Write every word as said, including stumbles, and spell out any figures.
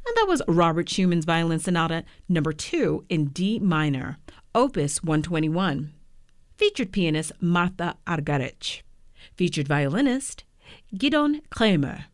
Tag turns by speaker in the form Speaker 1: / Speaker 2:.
Speaker 1: And that was Robert Schumann's Violin Sonata number two in D minor, Opus one twenty-one. Featured pianist Martha Argerich. Featured violinist Gidon Kremer.